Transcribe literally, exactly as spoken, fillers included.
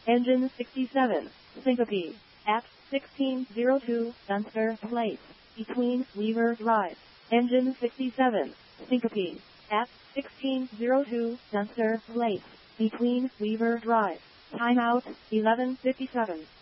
Engine sixty-seven, Syncope, at sixteen oh two, Dunster Place, between Weaver Drive. Engine sixty-seven, Syncope, at sixteen oh two, Dunster Place, between Weaver Drive. Timeout, eleven fifty-seven.